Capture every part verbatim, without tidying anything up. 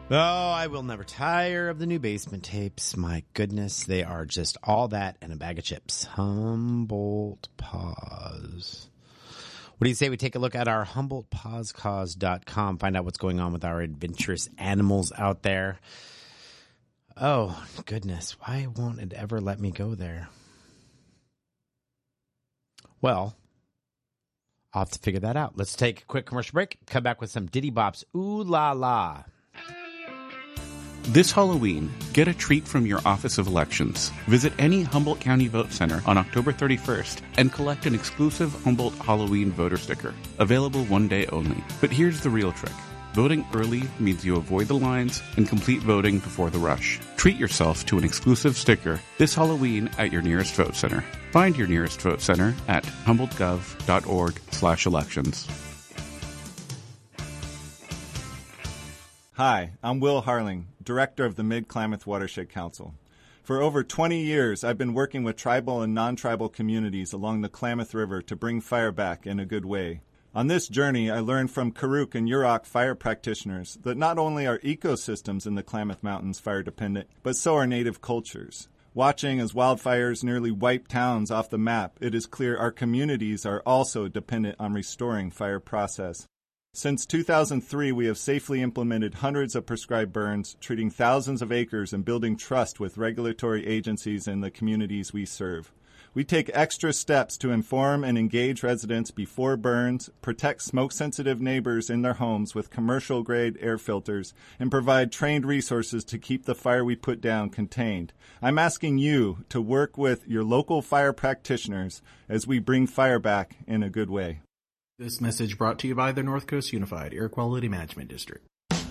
Oh, I will never tire of the new Basement tapes. My goodness, they are just all that and a bag of chips. Humboldt Paws. What do you say we take a look at our Humboldt Paws Cause dot com, find out what's going on with our adventurous animals out there. Oh, goodness, why won't it ever let me go there? Well, I'll have to figure that out. Let's take a quick commercial break, come back with some Diddy Bops. Ooh la la. This Halloween, get a treat from your Office of Elections. Visit any Humboldt County Vote Center on October thirty-first and collect an exclusive Humboldt Halloween voter sticker. Available one day only. But here's the real trick. Voting early means you avoid the lines and complete voting before the rush. Treat yourself to an exclusive sticker this Halloween at your nearest vote center. Find your nearest vote center at humboldtgov.org slash elections. Hi, I'm Will Harling, Director of the Mid-Klamath Watershed Council. For over twenty years, I've been working with tribal and non-tribal communities along the Klamath River to bring fire back in a good way. On this journey, I learned from Karuk and Yurok fire practitioners that not only are ecosystems in the Klamath Mountains fire dependent, but so are native cultures. Watching as wildfires nearly wipe towns off the map, it is clear our communities are also dependent on restoring fire process. Since two thousand three, we have safely implemented hundreds of prescribed burns, treating thousands of acres and building trust with regulatory agencies and the communities we serve. We take extra steps to inform and engage residents before burns, protect smoke-sensitive neighbors in their homes with commercial-grade air filters, and provide trained resources to keep the fire we put down contained. I'm asking you to work with your local fire practitioners as we bring fire back in a good way. This message brought to you by the North Coast Unified Air Quality Management District.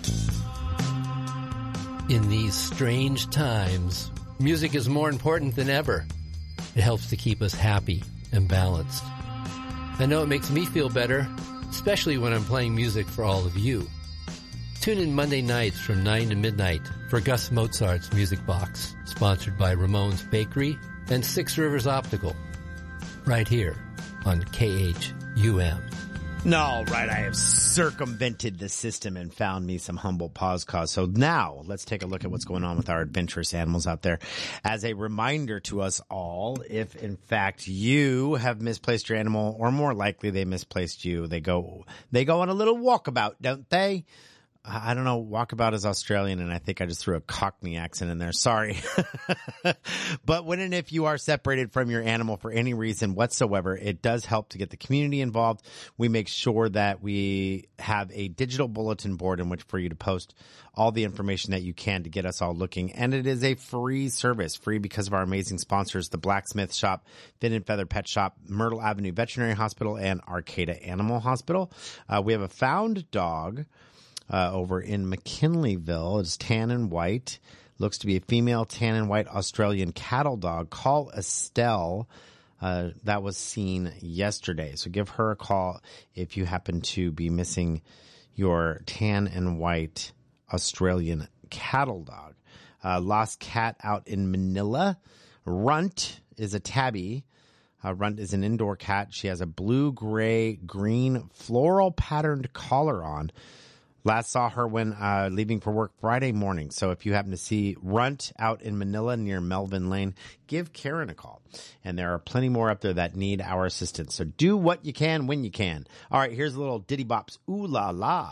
In these strange times, music is more important than ever. It helps to keep us happy and balanced. I know it makes me feel better, especially when I'm playing music for all of you. Tune in Monday nights from nine to midnight for Gus Mozart's Music Box, sponsored by Ramon's Bakery and Six Rivers Optical, right here on K H U M. All right, I have circumvented the system and found me some Humboldt Paws Cause. So now let's take a look at what's going on with our adventurous animals out there. As a reminder to us all, if in fact you have misplaced your animal, or more likely they misplaced you, they go they go on a little walkabout, don't they? I don't know, walkabout is Australian, and I think I just threw a Cockney accent in there. Sorry. But when and if you are separated from your animal for any reason whatsoever, it does help to get the community involved. We make sure that we have a digital bulletin board in which for you to post all the information that you can to get us all looking. And it is a free service, free because of our amazing sponsors, the Blacksmith Shop, Fin and Feather Pet Shop, Myrtle Avenue Veterinary Hospital, and Arcata Animal Hospital. Uh, we have a found dog Uh, over in McKinleyville. It's tan and white. Looks to be a female tan and white Australian cattle dog. Call Estelle. Uh, that was seen yesterday. So give her a call if you happen to be missing your tan and white Australian cattle dog. Uh, lost cat out in Manila. Runt is a tabby. Uh, Runt is an indoor cat. She has a blue, gray, green floral patterned collar on. Last saw her when uh, leaving for work Friday morning. So if you happen to see Runt out in Manila near Melvin Lane, give Karen a call. And there are plenty more up there that need our assistance. So do what you can when you can. All right, here's a little Diddy Bops. Ooh la la.